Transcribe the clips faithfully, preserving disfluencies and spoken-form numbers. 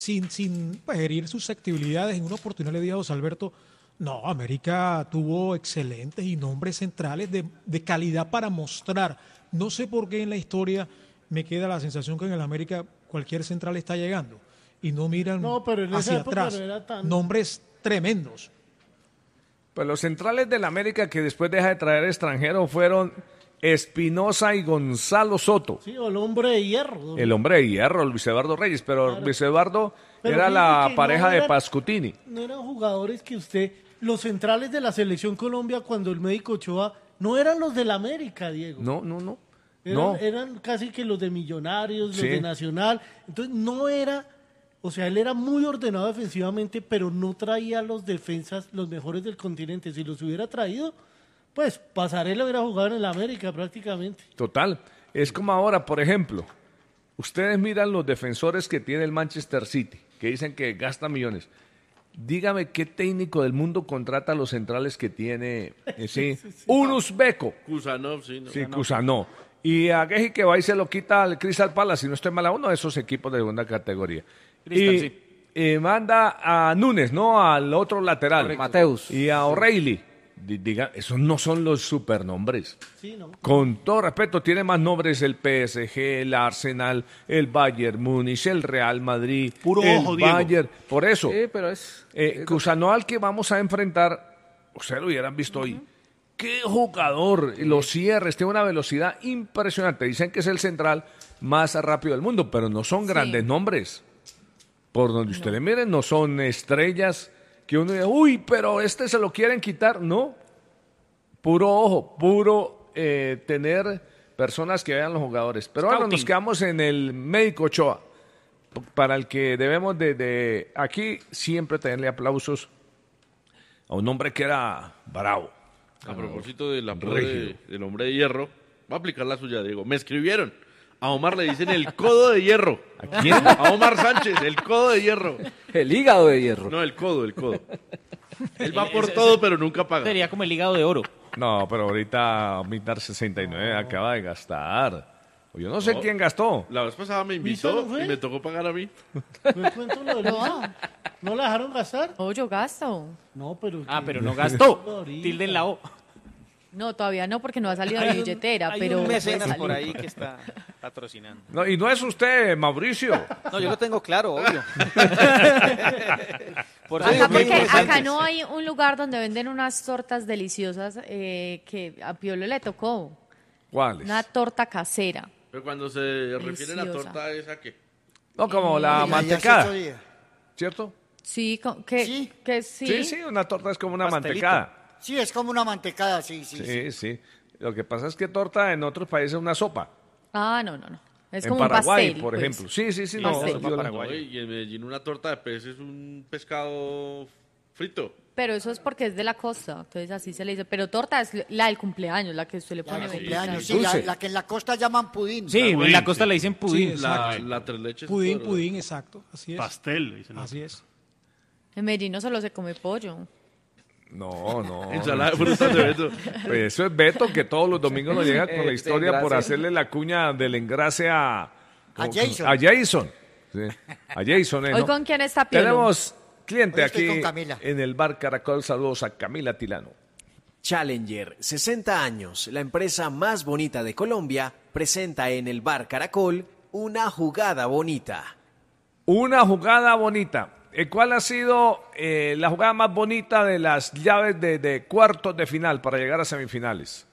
sin, sin pues, herir susceptibilidades, en una oportunidad le dije a José Alberto, no, América tuvo excelentes y nombres centrales de, de calidad para mostrar. No sé por qué en la historia me queda la sensación que en el América cualquier central está llegando y no miran No, pero en esa hacia época atrás. no era tan... Nombres tremendos. Pues los centrales del América que después deja de traer extranjeros fueron Espinosa y Gonzalo Soto. Sí, o el hombre de hierro. El hombre de hierro, Luis Eduardo Reyes, pero Claro. Luis Eduardo Pero era fíjate la que pareja no de eran- Pascutini. No eran jugadores que usted... Los centrales de la Selección Colombia cuando el médico Ochoa no eran los del América, Diego. No, no, no. Eran, no. eran casi que los de Millonarios, los Sí. de Nacional. Entonces no era, o sea, él era muy ordenado defensivamente, pero no traía los defensas, los mejores del continente. Si los hubiera traído, pues Pasarela hubiera jugado en el América prácticamente. Total. Es como ahora, por ejemplo, ustedes miran los defensores que tiene el Manchester City, que dicen que gasta millones. Dígame qué técnico del mundo contrata a los centrales que tiene, eh, sí, un uzbeco. Kusanov, sí. No. Sí, Kusanov. Y a Geji que va y se lo quita al Crystal Palace, si no estoy mal, a uno de esos equipos de segunda categoría. Crystal, y sí. eh, manda a Núñez, ¿no? Al otro lateral. Correcto. Mateus. Y a O'Reilly. Di- Diga, esos no son los supernombres. Sí, ¿no? Con todo respeto, tiene más nombres el P S G, el Arsenal, el Bayern Múnich, el Real Madrid, Puro el ojo, Diego. Bayern. Por eso, Sí, pero es... eh, Kusanov al que vamos a enfrentar, ustedes lo hubieran visto hoy. ¡Qué jugador! Los cierres, tiene una velocidad impresionante. Dicen que es el central más rápido del mundo, pero no son grandes Sí. nombres. Por donde ustedes miren, no son estrellas que uno dice, uy, pero este se lo quieren quitar. No. Puro ojo, puro eh, tener personas que vean los jugadores. Pero ahora Scouting. nos quedamos en el médico Ochoa, para el que debemos de, de aquí siempre tenerle aplausos a un hombre que era bravo. A propósito del apodo Regio. de- del hombre de hierro, voy a aplicar la suya, Diego. Me escribieron. A Omar le dicen el codo de hierro. ¿A quién? A Omar Sánchez, el codo de hierro. El hígado de hierro. No, el codo, el codo. Él va Ese- por ese- todo, pero nunca paga. Sería como el hígado de oro. No, pero ahorita Mitar sesenta y nueve acaba de gastar. O yo no sé No. quién gastó. La vez pasada me ¿Visa invitó no fue? y me tocó pagar a mí. ¿Me cuento lo de Luisa? ¿No la dejaron gastar? No, yo gasto. No, pero... Ah, que- pero no gastó. Ahorita. Tilde en la O. No, todavía no, porque no ha salido mi Hay un- billetera, hay pero un puede mecenas salir. por ahí que está patrocinando. No, y no es usted, Mauricio. No, yo lo tengo claro, obvio. Por eso Acá, digo que porque hay acá interesantes. no hay un lugar donde venden unas tortas deliciosas eh, que a Piolo le tocó. ¿Cuáles? Una torta casera. Pero cuando se refiere a la Deliciosa. torta esa que... No, como la Ya, ya hace mantecada, ocho días. ¿cierto? Sí, co- que Sí. que sí. Sí, sí, una torta es como una Pastelito. mantecada. Sí, es como una mantecada, sí, sí. sí. Sí, sí. Lo que pasa es que torta en otros países es una sopa. Ah, no, no, no. Es en como Paraguay, un pastel, por pues. ejemplo. Sí, sí, sí. Sí, no, pastel. yo Sopa la- paraguaya. Y en Medellín una torta de pez es un pescado frito. Pero eso es porque es de la costa, entonces así se le dice. Pero torta es la del cumpleaños, la que usted le La pone de velita. cumpleaños, sí, la, Dulce. la que en la costa llaman pudín. Sí, en Pudín, la costa sí. le dicen pudín. Sí, La, Exacto. la tres leches. Pudín, pero- pudín, exacto. Así es. Pastel, dicen. Así es. En Medellín no solo se come pollo. No, no. Ensalada de frutas de Beto. Pues eso es Beto, que todos los domingos nos llega con la Eh, historia por engrase. hacerle la cuña del engrase a... A Jason. A Jason. Sí, a Jason. eh, ¿Hoy ¿no? con quién está Piolo? Tenemos cliente Hoy estoy aquí con Camila. en el bar Caracol. Saludos a Camila Tilano. Challenger, sesenta años, la empresa más bonita de Colombia, presenta en el Bar Caracol una jugada bonita. Una jugada bonita. Eh, ¿Cuál ha sido eh, la jugada más bonita de las llaves de, de cuartos de final para llegar a semifinales?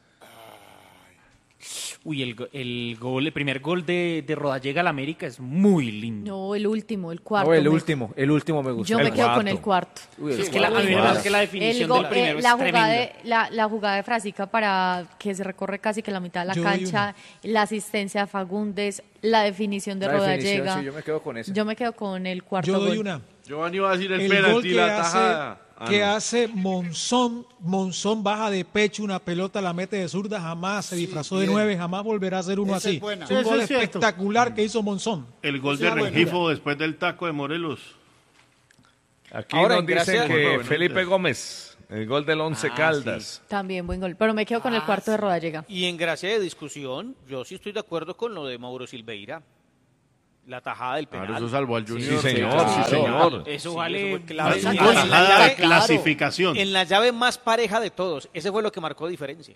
Uy, el, go- el gol, el primer gol de, de Rodallega al América es muy lindo. No, el último, el cuarto. No, el me- último, el último me gustó. Yo me El quedo con cuarto. el cuarto. Uy, el Es que la, a mí me cuarto. parece que la El definición go- del primero eh, la es jugada de, tremenda. la, la jugada de Frasica para que se recorre casi que la mitad de la Yo doy cancha, la asistencia de Fagundes, la definición de La definición, Rodallega. sí, yo me quedo con esa. Yo me quedo con el cuarto Yo doy gol. una. Giovanni va a decir el, El penalti, gol que la hace, tajada. Ah, que no. hace Monzón, Monzón baja de pecho, una pelota la mete de zurda, jamás se disfrazó de bien. nueve, jamás volverá a hacer uno Esa es así. buena. Es un Eso gol es cierto. espectacular que hizo Monzón. El gol Esa de es buena. Rengifo después del taco de Morelos. Aquí Ahora, nos dicen gracias- que Muy bueno, Felipe entonces. Gómez, el gol del Once Ah, Caldas. También buen gol. Pero me quedo con el cuarto de Rodallega. Y en gracia de discusión, yo sí estoy de acuerdo con lo de Mauro Silveira. La tajada del penal. Claro, eso salvó al Junior. Sí, señor, Claro. sí, señor. Eso Sí, vale. eso fue clave. Eso- En en la la tajada llave- de clasificación. En la llave más pareja de todos. Ese fue lo que marcó diferencia.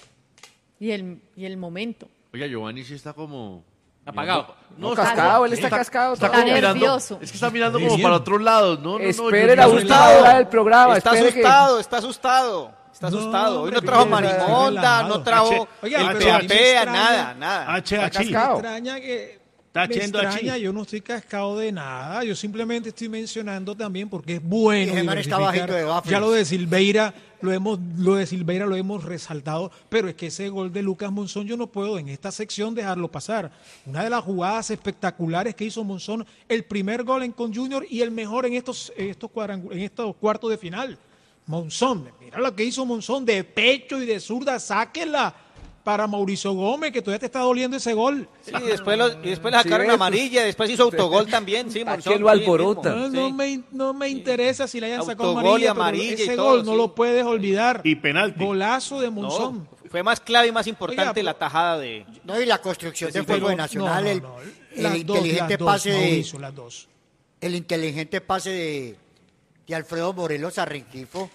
Y el, y el momento. Oiga, Giovanni sí está como... Apagado. No, cascado, él está cascado. Está Está como mirando, nervioso. es que está mirando Muy como bien. para otros lados. No, no, no. Espere yo- la yo- última hora del programa. Está espere que- asustado, está asustado. Está No, asustado. Hoy no hombre, trajo que Marimonda, relajado. no trajo Oiga, el pero P a A mí me P, extraña- nada, nada. H, Está H. Me cascado. extraña que... Está me haciendo extraña, así. yo no estoy cascado de nada, yo simplemente estoy mencionando también porque es bueno Ese man está diversificar. bajito de Baffles. Ya lo de Silveira lo hemos lo de Silveira lo hemos resaltado, pero es que ese gol de Lucas Monzón yo no puedo en esta sección dejarlo pasar. Una de las jugadas espectaculares que hizo Monzón, el primer gol en con Junior y el mejor en estos en estos cuadrangu- en estos cuartos de final. Monzón, mira lo que hizo Monzón de pecho y de zurda, sáquela para Mauricio Gómez, que todavía te está doliendo ese gol. Sí, y después, lo- y después le sacaron Sí, amarilla, después hizo autogol también. Sí, ¿Para Monzón, qué lo sí, el alborota? mismo. No, no Sí. me, no me interesa si le hayan sacado Autogol y amarilla, pero amarilla y ese todo, gol no sí. lo puedes olvidar. Y penalti. Golazo de No, Monzón. fue más clave y más importante Oiga, la tajada de... No, y la construcción del Pero juego de no, Nacional, no, el, no, el las dos, inteligente las dos, pase de Mauricio, las dos. el inteligente pase de, de Alfredo Morelos a Rengifo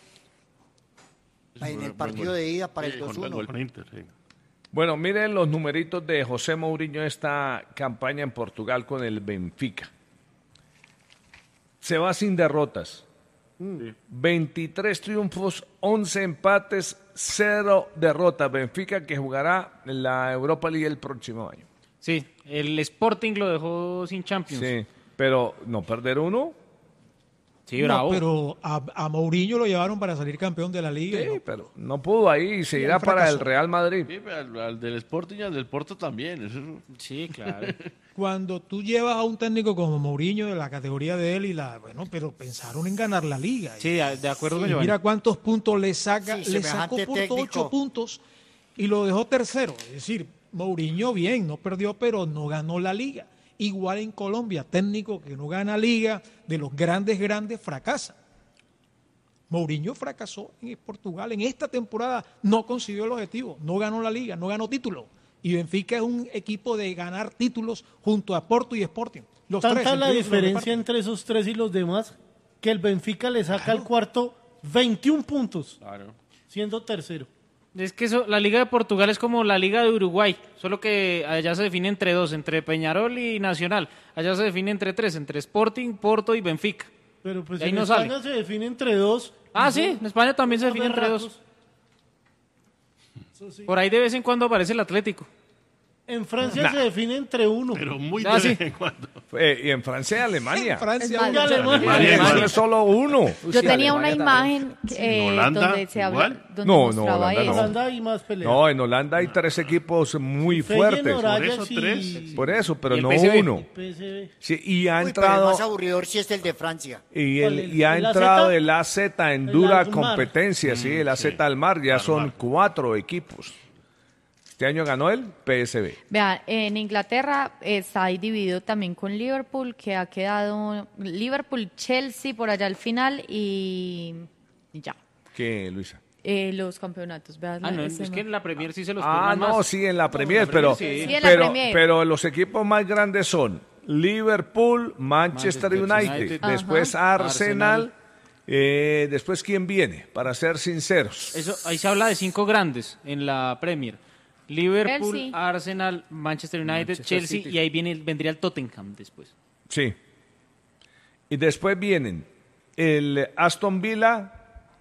en el partido de ida para el dos uno. Con Inter, sí. Bueno, miren los numeritos de José Mourinho en esta campaña en Portugal con el Benfica. Se va sin derrotas. veintitrés triunfos, once empates, cero derrotas. Benfica que jugará en la Europa League el próximo año. Sí, el Sporting lo dejó sin Champions. Sí, pero no perder uno. Sí, No, bravo. pero a, a Mourinho lo llevaron para salir campeón de la liga. Sí, ¿no? pero no pudo ahí y se Y irá él para el fracasó. Real Madrid. Sí, pero al, al del Sporting y al del Porto también. Eso, Sí, claro. Cuando tú llevas a un técnico como Mourinho de la categoría de él y la, bueno, pero pensaron en ganar la liga. Sí, de de acuerdo con Y Giovanni. mira cuántos puntos le saca, Sí, le sacó semejante por técnico. ocho puntos y lo dejó tercero. Es decir, Mourinho bien, no perdió, pero no ganó la liga. Igual en Colombia, técnico que no gana liga, de los grandes, grandes, fracasa. Mourinho fracasó en Portugal. En esta temporada no consiguió el objetivo, no ganó la liga, no ganó título. Y Benfica es un equipo de ganar títulos junto a Porto y Sporting. Los Tanta tres, la entre ellos se lo diferencia reparten. entre esos tres y los demás que el Benfica le saca al cuarto veintiún puntos, claro. siendo tercero. Es que eso, la Liga de Portugal es como la Liga de Uruguay, solo que allá se define entre dos, entre Peñarol y Nacional. Allá se define entre tres, entre Sporting, Porto y Benfica. Pero pues Y ahí en no España sale. se define entre dos. Ah, y sí, son en España también se unos define entre dos. berracos. Eso sí. Por ahí de vez en cuando aparece el Atlético. En Francia se define entre uno. Pero muy Ah, de sí. vez en cuando. Eh, y en Francia y Alemania. En Francia, Es más, uno- Alemania. Alemania es solo uno. Yo sí, tenía una Alemania imagen eh, ¿En Holanda donde se habla, igual? donde No, no, mostraba Holanda En no. eso. Holanda hay más peleas. No, en Holanda hay tres equipos muy Feyenoord, fuertes. Ajax Por eso y- tres. Por eso, pero Y el no P S V. uno. P S V. Sí, y ha Uy, pero el entrado más aburridor sí es el de Francia. y, ¿Cuál, el, el- y ha el entrado A Z? el A Z en El dura Almar. competencia, sí, el A Z Almar, ya son cuatro equipos. Este año ganó el P S V. Vean, en Inglaterra está ahí dividido también con Liverpool, que ha quedado Liverpool, Chelsea por allá al final y, y ya. ¿Qué, Luisa? Eh, los campeonatos. Vean, Ah, no, ese es que ma- en la Premier sí se los Ah, turnan no, más. sí, en la Premier, en la pero, Premier sí. Sí, en la pero, Premier. pero los equipos más grandes son Liverpool, Manchester, Manchester United, United. después Ajá. Arsenal, Arsenal. eh, después ¿quién viene? Para ser sinceros. Eso, ahí se habla de cinco grandes en la Premier. Liverpool, Chelsea. Arsenal, Manchester United, Manchester Chelsea City. y ahí viene, vendría el Tottenham después. Sí. Y después vienen el Aston Villa,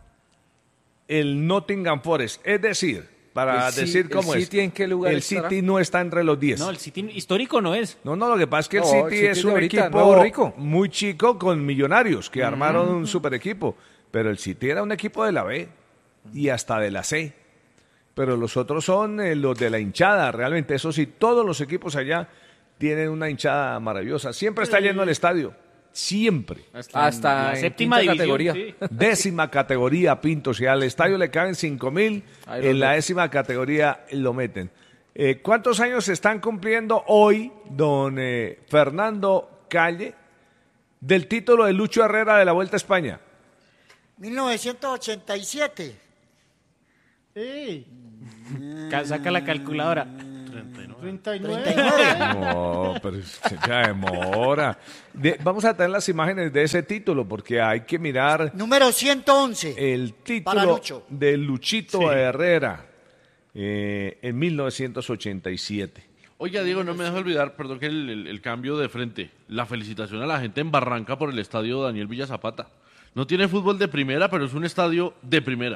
el Nottingham Forest. Es decir, para El Ci- decir el cómo es, City, ¿en qué lugar el estará? City no está entre los diez. No, el City histórico no es. No, no, lo que pasa es que el No, City, el City es de un ahorita, equipo nuevo rico. muy chico con millonarios que armaron un super equipo. Pero el City era un equipo de la B y hasta de la C. Pero los otros son eh, los de la hinchada, realmente. Eso sí, todos los equipos allá tienen una hinchada maravillosa. Siempre está lleno el estadio. Siempre. Hasta la en séptima quinta división. categoría. sí. Décima categoría, Pinto. Si al estadio le caben cinco mil, Ahí lo en la meten. décima categoría lo meten. Eh, ¿Cuántos años se están cumpliendo hoy, don eh, Fernando Calle, del título de Lucho Herrera de la Vuelta a España? mil novecientos ochenta y siete. Ey, Ca- Saca la calculadora. treinta y nueve. treinta y nueve. No, pero se ya demora. De- vamos a tener las imágenes de ese título porque hay que mirar Número ciento once. el Para título Lucho. de Luchito Sí. Herrera eh, en mil novecientos ochenta y siete. Oiga, Diego, no me deja olvidar, perdón, que el, el- el cambio de frente. La felicitación a la gente en Barranca por el estadio Daniel Villa Zapata. No tiene fútbol de primera, pero es un estadio de primera.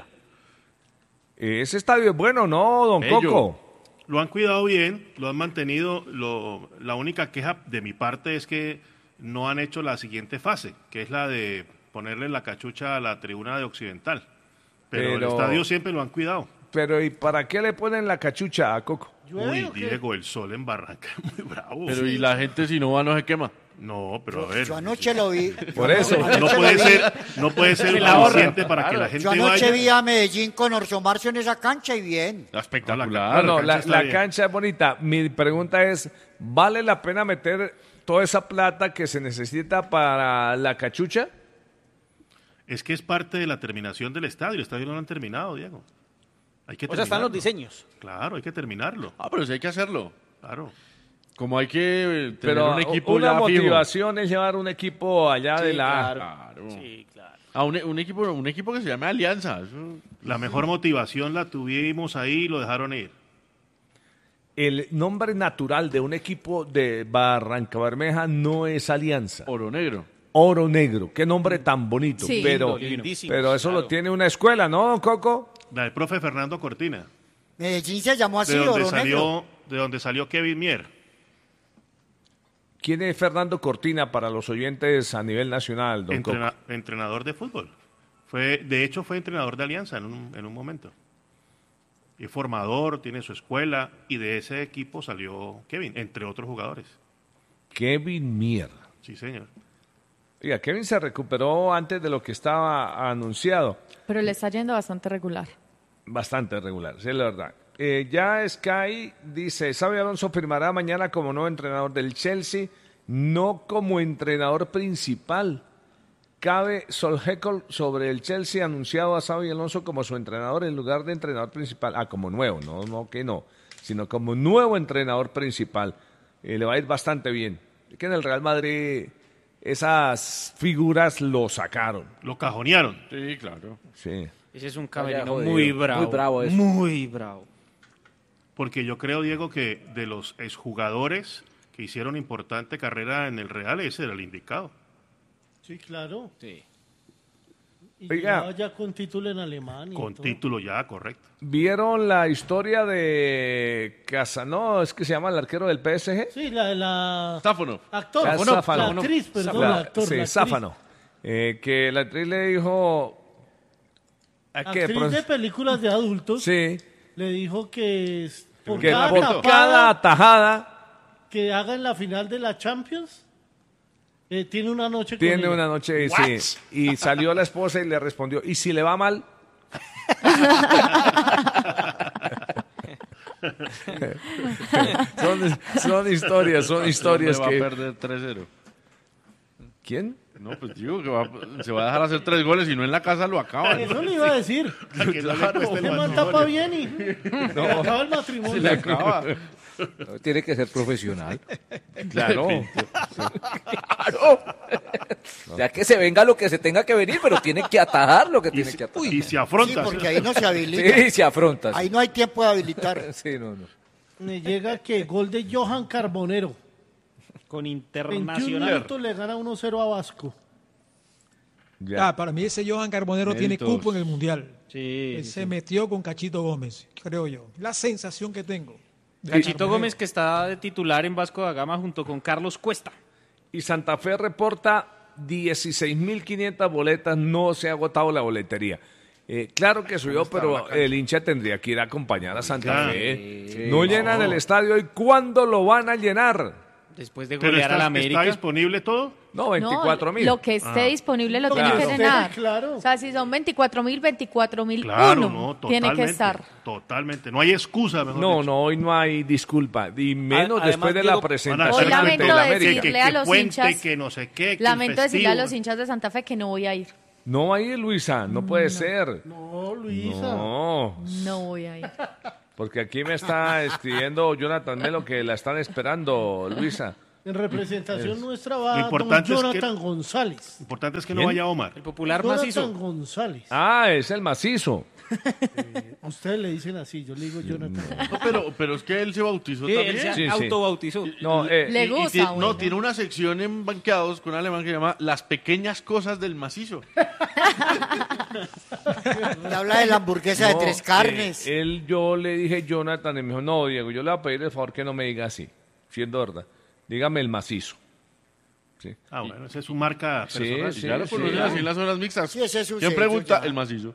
Ese estadio es bueno, ¿no, don Bello. Coco? Lo han cuidado bien, lo han mantenido. Lo, la única queja de mi parte es que no han hecho la siguiente fase, que es la de ponerle la cachucha a la tribuna de Occidental. Pero, el Pero- estadio siempre lo han cuidado. Pero ¿y para qué le ponen la cachucha a Coco? ¿Llueve Uy, o qué? Diego, el sol en Barranca es muy bravo. Pero y la gente si no va no se quema. No, pero a ver. Yo anoche lo vi. Por eso. Anoche No lo puede vi. ser, no puede ser Se la ahorra. suficiente para que la gente Yo anoche vaya. vi a Medellín con Orso Marcio en esa cancha y bien. Espectacular. No, no, la, está la bien. cancha es bonita. Mi pregunta es, ¿vale la pena meter toda esa plata que se necesita para la cachucha? Es que es parte de la terminación del estadio. El estadio no lo han terminado, Diego. Hay que O sea, están los terminarlo. diseños. Claro, hay que terminarlo. Ah, pero sí hay que hacerlo. Claro. Como hay que eh, tener Pero un equipo una ya fijo. motivación es llevar un equipo allá de la... Claro. Sí, claro. A un, un equipo, un equipo que se llame Alianza. Eso- La mejor motivación la tuvimos ahí y lo dejaron ir. El nombre natural de un equipo de Barranca Bermeja no es Alianza. Oro Negro. Oro Negro, qué nombre tan bonito. Sí. Pero, Lindísimo, pero eso claro. lo tiene una escuela, ¿no, don Coco? La del profe Fernando Cortina. Medellín se llamó así, de donde Oro Negro. salió, de donde salió Kevin Mier. ¿Quién es Fernando Cortina para los oyentes a nivel nacional, don Entrena- Coco? entrenador de fútbol. Fue, de hecho, fue entrenador de Alianza en un, en un momento. Y formador, tiene su escuela, y de ese equipo salió Kevin, entre otros jugadores. Kevin Mier. Sí, señor. Oiga, Kevin se recuperó antes de lo que estaba anunciado. Pero le está yendo bastante regular. Bastante regular, sí, es la verdad. Eh, ya Sky dice, Xabi Alonso firmará mañana como nuevo entrenador del Chelsea, no como entrenador principal. Cabe Solskjaer sobre el Chelsea anunciado a Xabi Alonso como su entrenador en lugar de entrenador principal. Ah, como nuevo, no, no que no, sino como nuevo entrenador principal. Eh, le va a ir bastante bien. Es que en el Real Madrid esas figuras lo sacaron. Lo cajonearon. Sí, claro. Sí. Ese es un Vaya camerino jodido. muy bravo. Muy bravo eso. Muy bravo. Porque yo creo, Diego, que de los exjugadores que hicieron importante carrera en el Real, ese era el indicado. Sí, claro. Sí. Y Oiga. llegaba ya con título en Alemania. y Con todo. título ya, correcto. ¿Vieron la historia de Casanova? ¿Es que se llama el arquero del P S G? Sí, la, la Sáfano. actor, Ah, no, Sáfano. la actriz, perdón, La- la actor, sí, la actriz. Sáfano. Eh, que la actriz le dijo... ¿a qué? Actriz Pro- de películas de adultos, Sí, le dijo que es- por que cada por tapada cada atajada que haga en la final de la Champions, eh, tiene una noche con tiene ella. una noche, sí. Y salió la esposa y le respondió, ¿y si le va mal? son, son historias, son historias va a que... perder tres cero. ¿Quién? No, pues digo que va- se va a dejar hacer tres goles y no en la casa lo acaban. Eso le iba a decir. Que no le cueste el Se man matrimonio. tapa bien y le acaba el matrimonio. Se le acaba. Tiene que ser profesional. Claro. Claro. Ya que se venga lo que se tenga que venir, pero tiene que atajar lo que Y tiene se, que atajar. y se Sí, afronta. porque ahí no se habilita. Sí, se afronta. Ahí no hay tiempo de habilitar. Sí, no, no. Me llega que gol de Johan Carbonero. Con veintiún Internacional. minutos le gana uno cero a Vasco. Ya. Ah, para mí ese Johan Carbonero tiene Méritos. cupo en el Mundial. Sí, Él sí, se sí. metió con Cachito Gómez, creo yo. La sensación que tengo. de Cachito Carbonero. Gómez, que está de titular en Vasco da Gama junto con Carlos Cuesta. Y Santa Fe reporta dieciséis mil quinientas boletas, no se ha agotado la boletería. Eh, claro que subió, pero el hincha tendría que ir a acompañar a Santa Claro. Fe. No llenan el estadio. ¿Y cuándo lo van a llenar? Después de Pero golear está, a la ¿está América. disponible todo? No, veinticuatro mil. Lo que esté disponible lo Lo tiene que que esté, llenar. claro. O sea, si son veinticuatro mil, veinticuatro mil Claro, uno no, tiene totalmente. que estar. Totalmente. No hay excusa, mejor No, dicho. no, hoy no hay disculpa. Y menos Además, después de Diego, la Van a presentación Hoy hacer ante lamento el que- América. que, decirle a que los puente, hinchas- que no sé qué, que Lamento el decirle a festivo. los hinchas de Santa Fe que no voy a ir. No va a ir, Luisa, no puede ser. No, Luisa. No. No voy a ir. Porque aquí me está escribiendo Jonathan Melo que la están esperando, Luisa. En representación Es- nuestra Lo va don importante es que- Jonathan González. Lo importante es que no ¿Quién? vaya Omar. El popular Jonathan macizo. González. Ah, es el macizo. A ustedes le dicen así, yo le digo Jonathan. No, pero, pero es que él se bautizó Sí, también. él se Sí, sí. autobautizó. No, eh, Le Y- y gusta, ti- bueno. No, tiene una sección en Banqueados con un alemán que se llama Las pequeñas cosas del macizo. Y habla de la hamburguesa de no, tres carnes. eh, él, yo le dije Jonathan y me dijo, no, Diego, yo le voy a pedir el favor que no me diga así, siendo verdad. Dígame el macizo. Sí. Ah, bueno, esa es su marca Sí, personal. sí, Y ya lo sí. conocen así en las zonas mixtas. Sí, ese es su ¿Quién sello pregunta? ya. El macizo.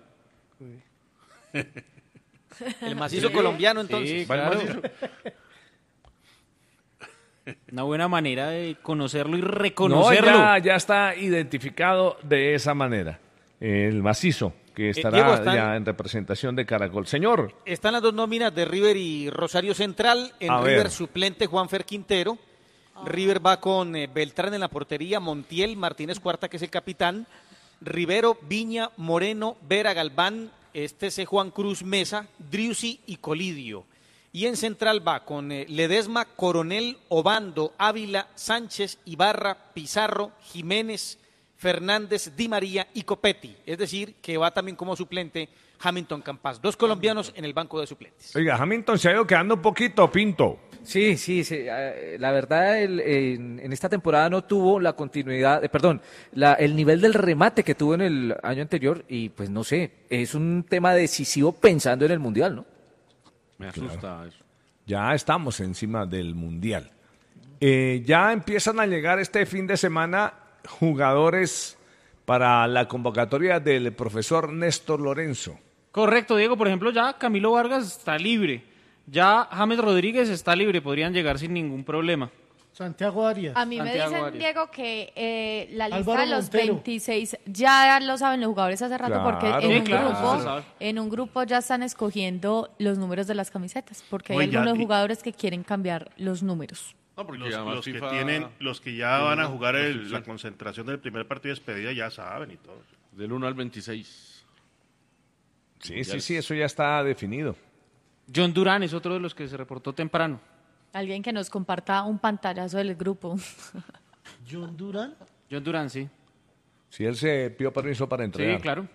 El macizo colombiano, entonces. Sí, Va el claro. macizo. Una buena manera de conocerlo y No, reconocerlo. ya, ya está identificado de esa manera. El macizo, que estará Diego, está- ya en representación de Caracol. Señor, Están las dos nóminas de River y Rosario Central. En A River ver. suplente Juanfer Quintero. River va con eh, Beltrán en la portería, Montiel, Martínez Cuarta, que es el capitán, Rivero, Viña, Moreno, Vera, Galván, este es eh, Juan Cruz Mesa, Driussi y Colidio. Y en central va con eh, Ledesma, Coronel, Obando, Ávila, Sánchez, Ibarra, Pizarro, Jiménez, Fernández, Di María y Copetti. Es decir, que va también como suplente Hamilton Campas. Dos colombianos en el banco de suplentes. oiga, Hamilton se ha ido quedando un poquito pinto. Sí, sí, sí, eh, la verdad el- en, en esta temporada no tuvo la continuidad, eh, perdón, la- el nivel del remate que tuvo en el año anterior y pues no sé, es un tema decisivo pensando en el Mundial, ¿no? Me asusta eso. Ya estamos encima del Mundial. Eh, ya empiezan a llegar este fin de semana jugadores para la convocatoria del profesor Néstor Lorenzo. Correcto, Diego. Por ejemplo, ya Camilo Vargas está libre. Ya James Rodríguez está libre. Podrían llegar sin ningún problema. Santiago Arias. A mí me Santiago dicen, Arias. Diego, que eh, la lista Álvaro de los Montero. veintiséis ya lo saben los jugadores hace rato Claro, porque en, sí, un claro, grupo, se sabe. en un grupo ya están escogiendo los números de las camisetas porque hay Oye, ya, algunos y- jugadores que quieren cambiar los números. No, porque Los, además los que FIFA tienen, los que ya tiene van a una jugar el- restricción. la concentración del primer partido de despedida ya saben y todo. Del uno al veintiséis. Sí, sí, sí, eso ya está definido. John Durán es otro de los que se reportó temprano. Alguien que nos comparta un pantallazo del grupo. John Durán. John Durán, sí. Si él se pidió permiso para entrenar. Sí, claro.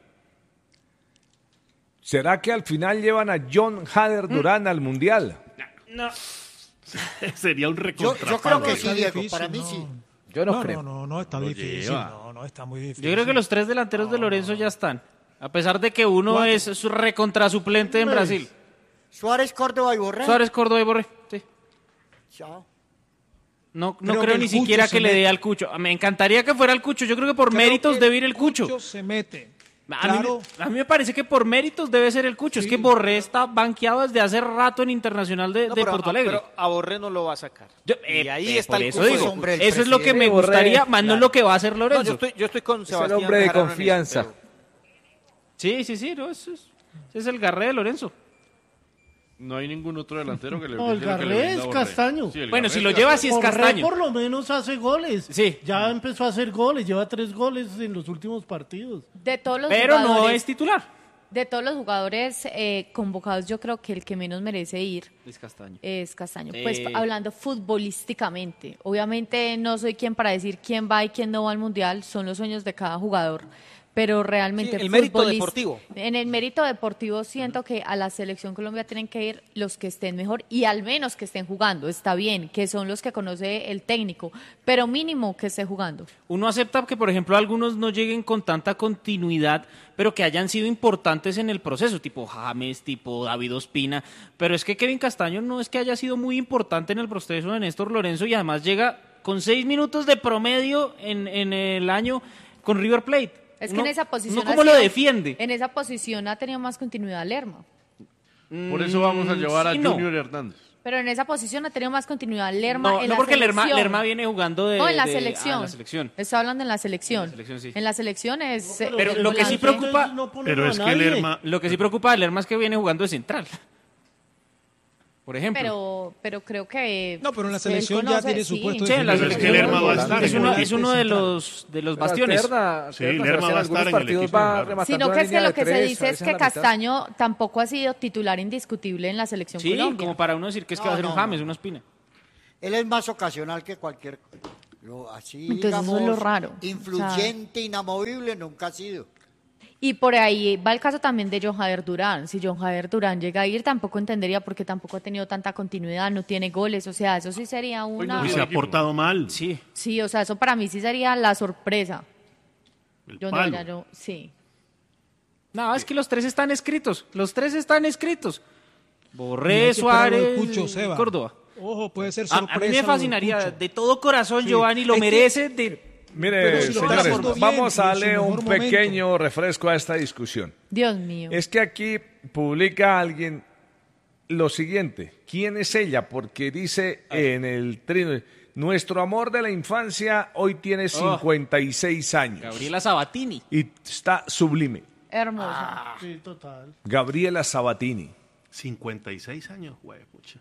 ¿Será que al final llevan a John Hader Durán al Mundial? No. Sería un Yo, recontra. yo creo que sí, Está Diego, difícil, para mí no. sí. Yo no, No, creo. no, no, no, está Lo difícil. lleva. No, no, está muy difícil. Yo creo que los tres delanteros de Lorenzo ya están. A pesar de que uno es su recontrasuplente en Brasil. Suárez, Córdoba y Borré. Suárez, Córdoba y Borré. Sí. Chao. No, no Creo creo que ni el Cucho siquiera se que le mete. dé al Cucho. Me encantaría que fuera el Cucho. Yo creo que por Creo méritos que debe ir el Cucho. se mete. A, mí, Claro. me- a mí me parece que por méritos debe ser el Cucho. Es Sí. que Borré está banqueado desde hace rato en Internacional de, No, de pero, Porto a, Alegre. pero a Borré no lo va a sacar. Yo- y eh, ahí eh, está por el eso cuco. digo. hombre, el Eso es lo que me presidente Borré, gustaría, más no es lo que va a hacer No, Lorenzo. yo estoy, yo estoy con Es el Sebastián. hombre de Bejarano en eso, confianza. pero- Sí, sí, sí. No, eso es, ese es el garré de Lorenzo. No hay ningún otro delantero que le No, el brinde lo que le Garré brinda es Borré. Castaño. Sí, el Bueno, Garré si es lo Castaño. lleva, si es Borré Castaño. por lo menos hace goles. Sí. Ya empezó a hacer goles, lleva tres goles en los últimos partidos. De todos los Pero no jugadores, es titular. de todos los jugadores eh, convocados, yo creo que el que menos merece ir Es Castaño. es Castaño. Sí. Pues hablando futbolísticamente, obviamente no soy quien para decir quién va y quién no va al Mundial, son los sueños de cada jugador, pero realmente Sí, el mérito futbolist- deportivo. En el mérito deportivo siento que a la selección Colombia tienen que ir los que estén mejor y al menos que estén jugando, está bien, que son los que conoce el técnico, pero mínimo que esté jugando. Uno acepta que, por ejemplo, algunos no lleguen con tanta continuidad, pero que hayan sido importantes en el proceso, tipo James, tipo David Ospina. Pero es que Kevin Castaño no es que haya sido muy importante en el proceso de Néstor Lorenzo y además llega con seis minutos de promedio en, en el año con River Plate. Es que Uno- en esa posición uno ha ¿cómo lo sido- defiende? En esa posición ha tenido más continuidad Lerma. Por eso vamos a Mm, llevar a sí, no. Junior Hernández. Pero en esa posición ha tenido más continuidad Lerma No, en no la porque Lerma, selección. Lerma viene jugando de, No, en la de- selección. ah, en la selección. Estoy hablando en la selección. En la selección, sí. En la selección es... eh, Pero el lo que sí volante preocupa- no pone Pero a es que nadie. Lerma, Lo que sí preocupa a Lerma es que viene jugando de central. por ejemplo. Pero, pero creo que... No, pero en la él selección ya conoce- tiene su sí. puesto Sí, en la definido. selección Es que Lerma va a estar es en uno, el es uno de los, de los Pero bastiones. Alterna, Sí, alterna, Lerma Sebastián, va a algunos estar en el partidos equipo, va claro. rematando Sino una que es que línea lo de que se tres, dice a es veces que en la mitad. Castaño tampoco ha sido titular indiscutible en la selección Sí, Colombia. como para uno decir que es que No, va a ser un no, James, no. una Espina. Él es más ocasional que cualquier... Lo, así, Entonces, eso digamos, es lo raro. influyente, inamovible, nunca ha sido. Y por ahí va el caso también de John Jader Durán. Si John Jader Durán llega a ir, tampoco entendería porque tampoco ha tenido tanta continuidad, no tiene goles. O sea, eso sí sería una... Y se ha portado mal. Sí. Sí, o sea, eso para mí sí sería la sorpresa. El Yo no, palo. ya yo, sí. No, es que los tres están escritos. Los tres están escritos. Y Borré, hay que esperar lo de Suárez, Cucho, Seba. Córdoba. Ojo, puede ser A, sorpresa. a mí lo me de fascinaría, Cucho. de todo corazón, Sí. Giovanni, lo Es que- merece. De... Mire, Pero si lo está señores, haciendo bien, vamos a en su darle un mejor momento. pequeño refresco a esta discusión. Dios mío. Es que aquí publica alguien lo siguiente. ¿Quién es ella? Porque dice en el trino, nuestro amor de la infancia hoy tiene cincuenta y seis años. Gabriela Sabatini. Y está sublime. Hermosa. Sí, total. Gabriela Sabatini. cincuenta y seis años, güey, pucha.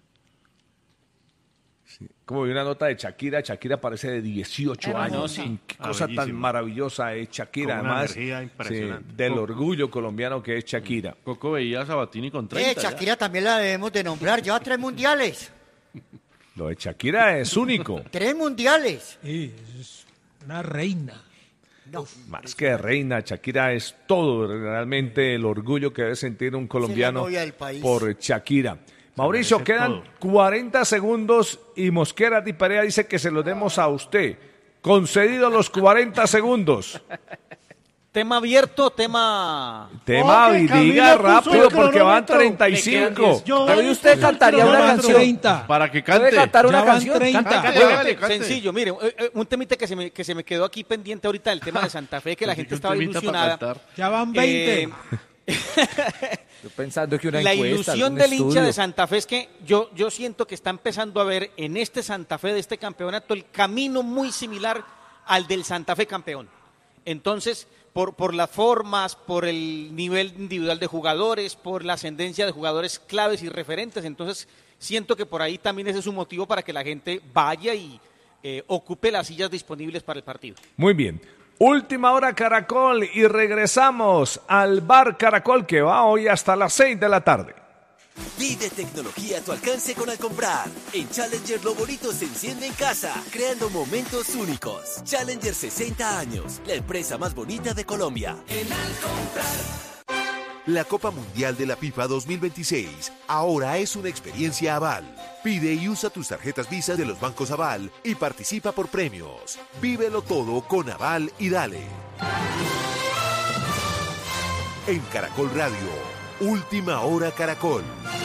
Como vi una nota de Shakira, Shakira parece de dieciocho Hermosa. años. Sí. Qué Ah, cosa tan bellísima. maravillosa es Shakira, Con una además energía impresionante. sí, del orgullo colombiano que es Shakira. Coco veía a Sabatini con Eh, treinta. ya. Shakira también la debemos de nombrar. Lleva tres mundiales. Lo de Shakira es único. Tres mundiales. Sí, es una reina. No, Más que reina, Shakira es todo realmente el orgullo que debe sentir un colombiano novia del país. por Shakira. Mauricio, merece quedan todo. cuarenta segundos y Mosquera Di Perea dice que se los demos a usted. Concedido los cuarenta segundos. Tema abierto, tema... Tema, Oye, y diga Camila puso rápido el porque van cronómetro. treinta y Me quedan cinco. diez. Yo- Pero ¿y usted cantaría Ya una van canción? treinta. Para que ¿Puede cante. cantar una Ya van canción? treinta. Cante, cante, Bueno, hágale, cante. sencillo, mire, eh, eh, un temita que se, me, que se me quedó aquí pendiente ahorita, el tema de Santa Fe, que la gente Un estaba temita para ilusionada. cantar. Ya van veinte. Eh, Yo pensando que una la encuesta, ilusión algún del hincha estudio. de Santa Fe es que yo, yo siento que está empezando a ver en este Santa Fe de este campeonato el camino muy similar al del Santa Fe campeón. Entonces, por, por las formas, por el nivel individual de jugadores, por la ascendencia de jugadores claves y referentes, entonces siento que por ahí también ese es un motivo para que la gente vaya y eh, ocupe las sillas disponibles para el partido. Muy bien. Última hora Caracol y regresamos al bar Caracol que va hoy hasta las seis de la tarde. Vive tecnología a tu alcance con Al Comprar. En Challenger lo bonito se enciende en casa, creando momentos únicos. Challenger sesenta años, la empresa más bonita de Colombia. En Al Comprar. La Copa Mundial de la FIFA dos mil veintiséis ahora es una experiencia Aval. Pide y usa tus tarjetas Visa de los bancos Aval y participa por premios. Vívelo todo con Aval y dale. En Caracol Radio, Última Hora Caracol.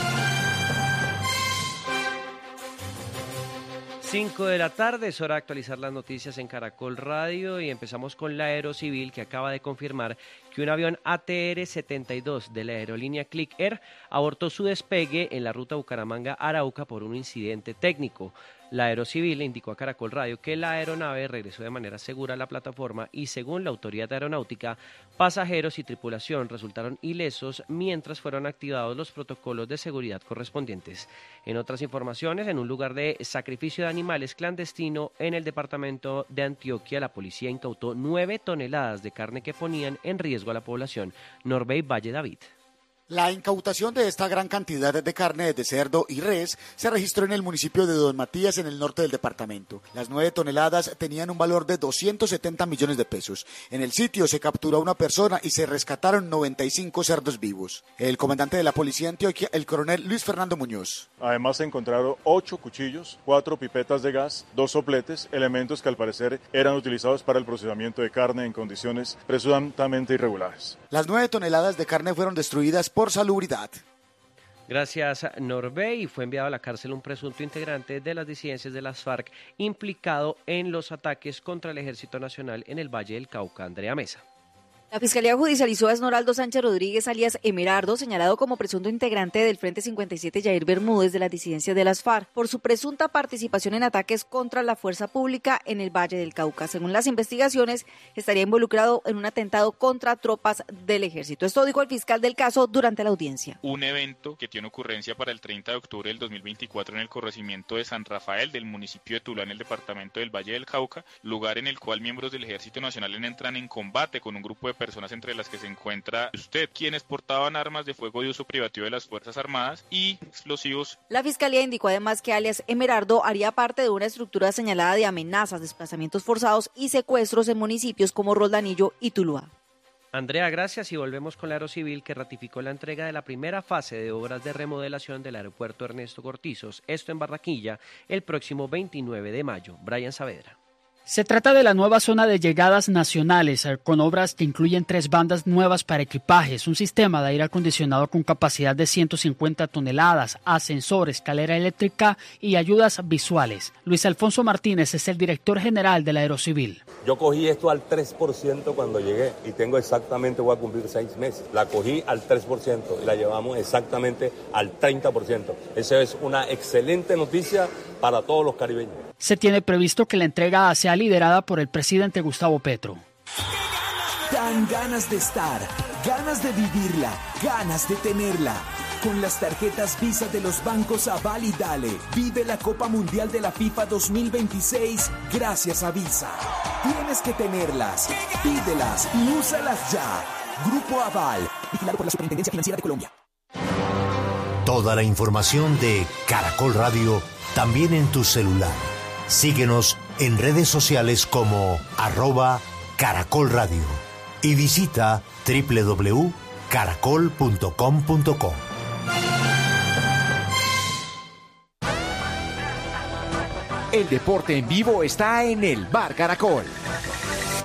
cinco de la tarde, es hora de actualizar las noticias en Caracol Radio y empezamos con la Aerocivil que acaba de confirmar que un avión A T R setenta y dos de la aerolínea Click Air abortó su despegue en la ruta Bucaramanga-Arauca por un incidente técnico. La Aerocivil le indicó a Caracol Radio que la aeronave regresó de manera segura a la plataforma y según la autoridad aeronáutica, pasajeros y tripulación resultaron ilesos mientras fueron activados los protocolos de seguridad correspondientes. En otras informaciones, en un lugar de sacrificio de animales clandestino en el departamento de Antioquia, la policía incautó nueve toneladas de carne que ponían en riesgo a la población. Norbey Valle David. La incautación de esta gran cantidad de carne de cerdo y res se registró en el municipio de Don Matías, en el norte del departamento. Las nueve toneladas tenían un valor de doscientos setenta millones de pesos. En el sitio se capturó a una persona y se rescataron noventa y cinco cerdos vivos. El comandante de la policía de Antioquia, el coronel Luis Fernando Muñoz. Además se encontraron ocho cuchillos, cuatro pipetas de gas, dos sopletes, elementos que al parecer eran utilizados para el procesamiento de carne en condiciones presuntamente irregulares. Las nueve toneladas de carne fueron destruidas por salubridad. Gracias, Norbey. Fue enviado a la cárcel un presunto integrante de las disidencias de las FARC implicado en los ataques contra el Ejército Nacional en el Valle del Cauca, Andrea Mesa. La Fiscalía judicializó a Esnoraldo Sánchez Rodríguez, alias Emerardo, señalado como presunto integrante del Frente cincuenta y siete Yair Bermúdez de las disidencias de las FARC, por su presunta participación en ataques contra la fuerza pública en el Valle del Cauca. Según las investigaciones, estaría involucrado en un atentado contra tropas del ejército. Esto dijo el fiscal del caso durante la audiencia. Un evento que tiene ocurrencia para el treinta de octubre del dos mil veinticuatro en el corregimiento de San Rafael del municipio de Tuluá en el departamento del Valle del Cauca, lugar en el cual miembros del Ejército Nacional entran en combate con un grupo de personas entre las que se encuentra usted, quienes portaban armas de fuego de uso privativo de las Fuerzas Armadas y explosivos. La Fiscalía indicó además que alias Emerardo haría parte de una estructura señalada de amenazas, desplazamientos forzados y secuestros en municipios como Roldanillo y Tuluá. Andrea, gracias, y volvemos con la Aerocivil, que ratificó la entrega de la primera fase de obras de remodelación del aeropuerto Ernesto Cortizos, esto en Barranquilla, el próximo veintinueve de mayo. Brian Saavedra. Se trata de la nueva zona de llegadas nacionales, con obras que incluyen tres bandas nuevas para equipajes, un sistema de aire acondicionado con capacidad de ciento cincuenta toneladas, ascensor, escalera eléctrica y ayudas visuales. Luis Alfonso Martínez es el director general de la Aerocivil. Yo cogí esto al tres por ciento cuando llegué y tengo exactamente, voy a cumplir seis meses. La cogí al tres por ciento y la llevamos exactamente al treinta por ciento. Esa es una excelente noticia para todos los caribeños. Se tiene previsto que la entrega sea liderada por el presidente Gustavo Petro. Dan ganas de estar, ganas de vivirla, ganas de tenerla. Con las tarjetas Visa de los bancos Aval y Dale, vive la Copa Mundial de la FIFA dos mil veintiséis gracias a Visa. Tienes que tenerlas, pídelas y úsalas ya. Grupo Aval, vigilado por la Superintendencia Financiera de Colombia. Toda la información de Caracol Radio también en tu celular. Síguenos en redes sociales como arroba Caracol Radio y visita doble u doble u doble u punto caracol punto com punto co. El deporte en vivo está en el Bar Caracol.